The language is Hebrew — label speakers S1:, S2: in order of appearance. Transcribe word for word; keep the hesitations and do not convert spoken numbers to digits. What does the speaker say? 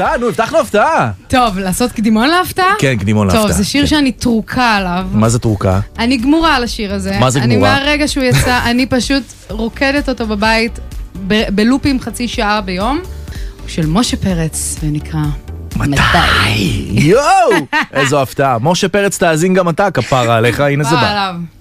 S1: הפתעה, נו, הבטחנו הפתעה.
S2: טוב, לעשות קדימון להפתעה?
S1: כן, קדימון להפתעה.
S2: טוב, זה שיר שאני תרוקה עליו.
S1: מה זה תרוקה?
S2: אני גמורה על השיר הזה.
S1: מה זה גמורה?
S2: אני מהרגע שהוא יצא, אני פשוט רוקדת אותו בבית, ב- בלופים חצי שעה ביום, של משה פרץ, ונקרא...
S1: מתי? יואו! איזו הפתעה. משה פרץ תאזין גם אתה, כפרה עליך, הנה זה בא.